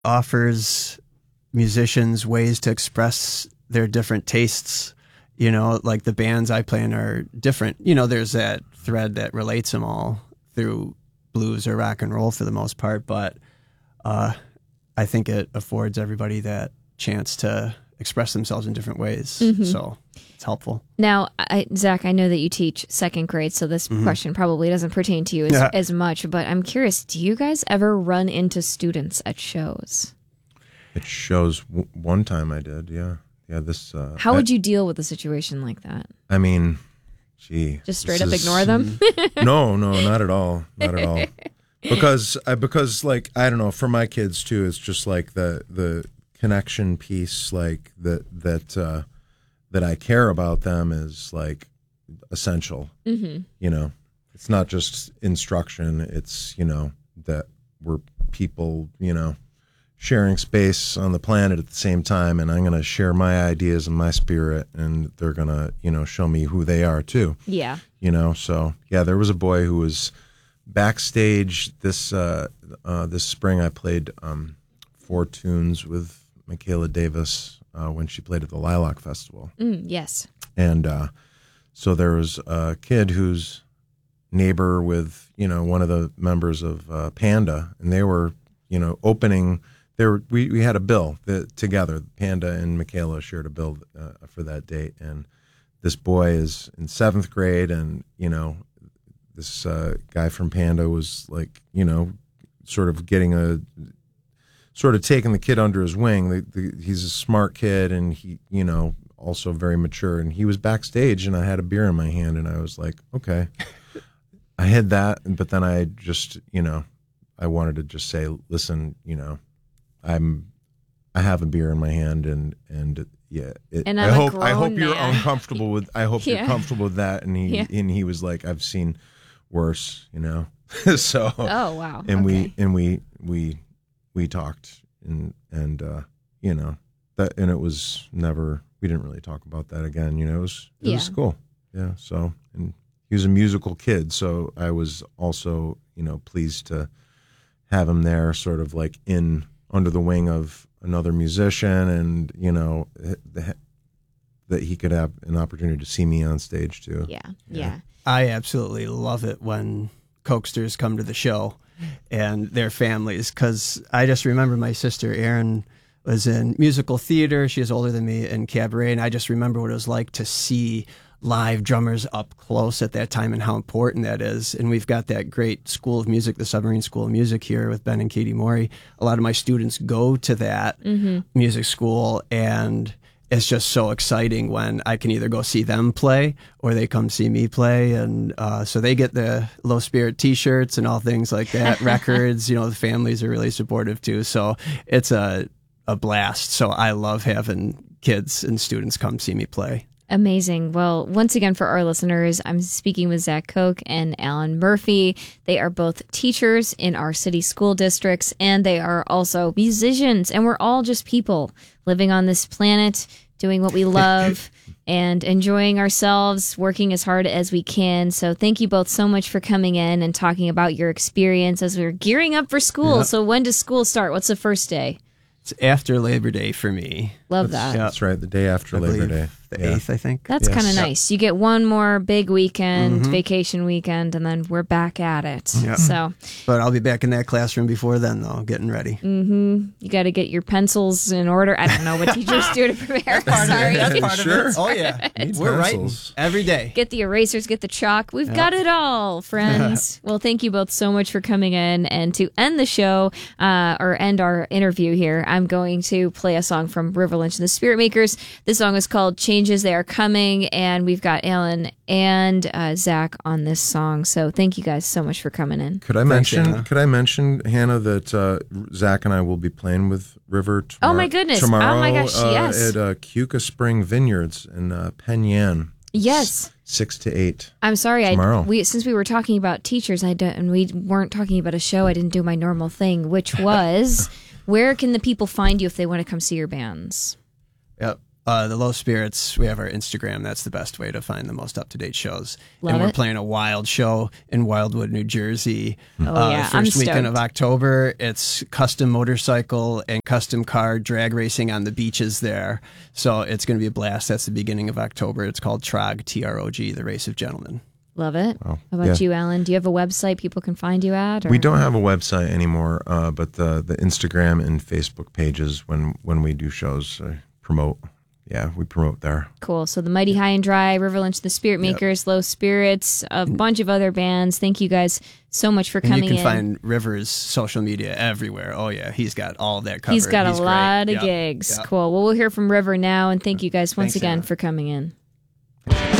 offers musicians ways to express their different tastes. Like the bands I play in are different. There's that thread that relates them all through blues or rock and roll for the most part, but I think it affords everybody that chance to express themselves in different ways. So it's helpful. Now, Zach, I know that you teach second grade, so this question probably doesn't pertain to you as much, but I'm curious, do you guys ever run into students at shows? At shows, one time I did, yeah. How would you deal with a situation like that? I mean, gee. Just straight up ignore them? No, not at all. Not at all. Because like, I don't know, for my kids too, it's just like the connection piece, like that I care about them is like essential. It's not just instruction. It's, that we're people, sharing space on the planet at the same time, and I'm going to share my ideas and my spirit, and they're going to, show me who they are too. Yeah. So yeah, there was a boy who was backstage this spring. I played 4 tunes with Michaela Davis when she played at the Lilac Festival. Yes. And so there was a kid who's neighbor with, one of the members of Panda, and they were, opening. We had a bill together. Panda and Michaela shared a bill for that date, and this boy is in 7th grade, and this guy from Panda was like, sort of taking the kid under his wing. He's a smart kid, and he, also very mature. And he was backstage, and I had a beer in my hand, and I was like, okay. I had that, but then I just, I wanted to just say, listen, I have a beer in my hand, and yeah. And I hope you're man. uncomfortable with. I hope you're comfortable with that. And he was like, I've seen worse, So. Oh wow. And okay. we talked, and that, and it was never. We didn't really talk about that again. It was cool. Yeah. So, and he was a musical kid, so I was also pleased to have him there, sort of like under the wing of another musician, and that he could have an opportunity to see me on stage too. Yeah. I absolutely love it when Cokesters come to the show and their families, because I just remember my sister Erin was in musical theater. She is older than me, in cabaret, and I just remember what it was like to see live drummers up close at that time and how important that is. And we've got that great School of Music, the Submarine School of Music here with Ben and Katie Morey. A lot of my students go to that music school, and it's just so exciting when I can either go see them play or they come see me play. And so they get the Low Spirit t-shirts and all things like that, records. The families are really supportive too. So it's a blast. So I love having kids and students come see me play. Amazing. Well, once again, for our listeners, I'm speaking with Zach Koch and Alan Murphy. They are both teachers in our city school districts, and they are also musicians. And we're all just people living on this planet, doing what we love and enjoying ourselves, working as hard as we can. So thank you both so much for coming in and talking about your experience as we're gearing up for school. Yep. So when does school start? What's the first day? It's after Labor Day for me. Love that. That's right, the day after Labor Day. The 8th, I think. That's kind of nice. You get one more big weekend, vacation weekend, and then we're back at it. Yeah. So, but I'll be back in that classroom before then, though, getting ready. You got to get your pencils in order. I don't know what teachers do to prepare. Sorry. That's part of Sure. it. Oh, yeah. We're writing every day. Get the erasers, get the chalk. We've got it all, friends. Well, thank you both so much for coming in. And to end the show, or end our interview here, I'm going to play a song from River Lynch and the Spirit Makers. This song is called Changes They Are Coming, and we've got Alan and Zach on this song. So thank you guys so much for coming in. Could I mention, Hannah, that Zach and I will be playing with River tomorrow? Oh my goodness. Tomorrow, oh my gosh, yes. At Keuka Spring Vineyards in Penn Yan. Yes. 6 to 8. I'm sorry. Tomorrow. Since we were talking about teachers, and we weren't talking about a show, I didn't do my normal thing, which was, where can the people find you if they want to come see your bands? Yep. The Low Spirits, we have our Instagram. That's the best way to find the most up-to-date shows. Love and we're it. playing a wild show in Wildwood, New Jersey. Oh, yeah. I'm First weekend stoked. of October. It's custom motorcycle and custom car drag racing on the beaches there. So it's going to be a blast. That's the beginning of October. It's called TROG, T-R-O-G, the Race of Gentlemen. Love it. Wow. How about Yeah. you, Alan? Do you have a website people can find you at? Or? We don't have a website anymore, but the Instagram and Facebook pages when we do shows promote. Yeah, we promote there. Cool. So the Mighty High and Dry, River Lunch, the Spirit Makers, Low Spirits, a bunch of other bands. Thank you guys so much for And coming you can in. find Rivers' social media everywhere. Oh, yeah. He's got all of that covered. He's got a great. lot of Yep. gigs. Yep. Cool. Well, we'll hear from River now, and thank you guys once Thanks, again Anna. for coming in.